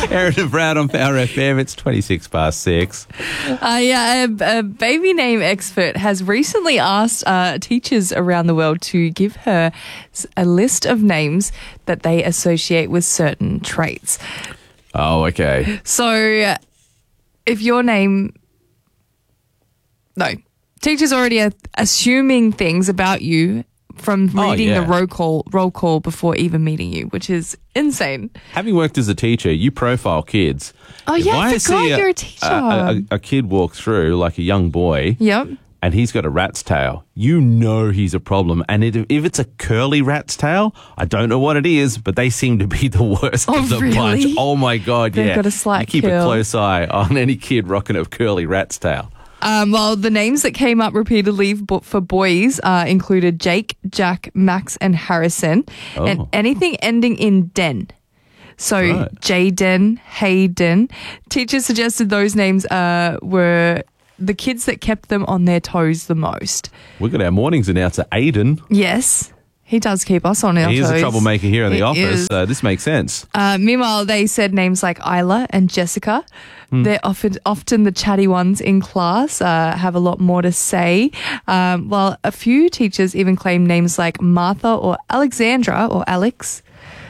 Erin and Brad on Power FM. It's 6:26. A baby name expert has recently asked teachers around the world to give her a list of names that they associate with certain traits. Oh, okay. So if your name... No. Teachers already are assuming things about you from reading the roll call before even meeting you, which is insane. Having worked as a teacher, you profile kids. Oh, If yeah, I I forgot see you're a teacher. A kid walk through, like a young boy, Yep. and he's got a rat's tail, you know he's a problem. And if it's a curly rat's tail, I don't know what it is, but they seem to be the worst of the bunch. Oh, my God, They've got a slight You keep a curl. close eye on any kid rocking a curly rat's tail. Well, the names that came up repeatedly for boys included Jake, Jack, Max, and Harrison, and anything ending in Den. So Jaden, Hayden. Teachers suggested those names were the kids that kept them on their toes the most. We've got our mornings announcer, Aiden. Yes, he does keep us on our toes. He's a troublemaker here in the He office, is. so this makes sense. Meanwhile, they said names like Isla and Jessica. They're often the chatty ones in class, have a lot more to say. While a few teachers even claim names like Martha or Alexandra or Alex.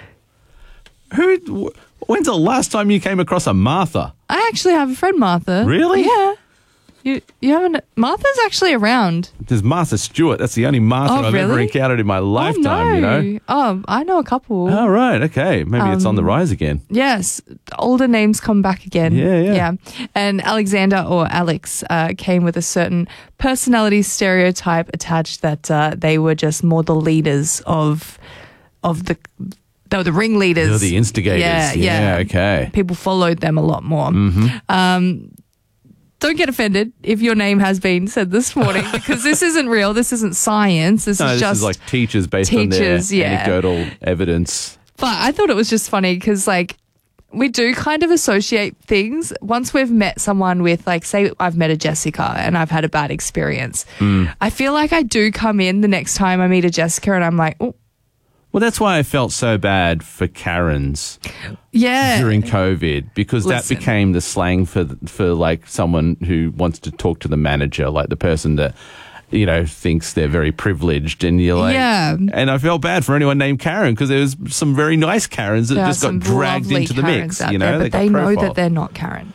When's the last time you came across a Martha? I actually have a friend, Martha. Really? Yeah. You haven't... Martha's actually around. There's Martha Stewart. That's the only Martha I've ever really? encountered in my lifetime, you know? Oh, I know a couple. Oh, right. Okay. Maybe it's on the rise again. Yes, older names come back again. Yeah. And Alexander or Alex came with a certain personality stereotype attached that they were just more the leaders of the... They were the ringleaders. They're the instigators. Yeah. Okay. People followed them a lot more. Mm-hmm. Don't get offended if your name has been said this morning because this isn't real. This isn't science. This is like teachers based on their anecdotal evidence. But I thought it was just funny because, like, we do kind of associate things. Once we've met someone with, like, say I've met a Jessica and I've had a bad experience, I feel like I do come in the next time I meet a Jessica and I'm like, oh. Well, that's why I felt so bad for Karens during COVID because that became the slang for like someone who wants to talk to the manager, like the person that, you know, thinks they're very privileged and you're like... Yeah. And I felt bad for anyone named Karen because there was some very nice Karens that just got dragged into the mix. You know, but they know that they're not Karen.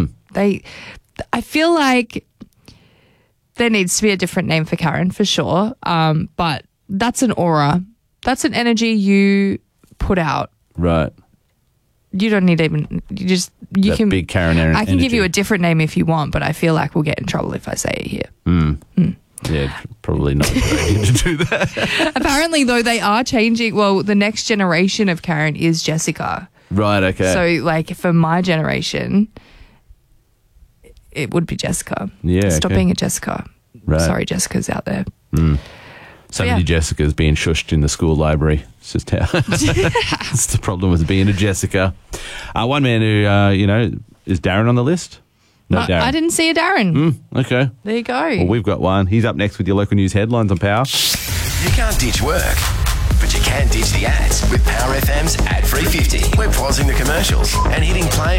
I feel like there needs to be a different name for Karen for sure, but that's an aura. That's an energy you put out. Right. You don't need even... You can big Karen energy. I can give you a different name if you want, but I feel like we'll get in trouble if I say it here. Yeah, probably not a good idea to do that. Apparently, though, they are changing. Well, the next generation of Karen is Jessica. Right, okay. So, like, for my generation, it would be Jessica. Yeah, Stop being a Jessica. Right. Sorry, Jessica's out there. So many Jessicas being shushed in the school library. It's just how... That's the problem with being a Jessica. One man who, is Darren on the list? No, Darren. I didn't see a Darren. Okay. There you go. Well, we've got one. He's up next with your local news headlines on Power. You can't ditch work, but you can ditch the ads with Power FM's Ad Free 50. We're pausing the commercials and hitting play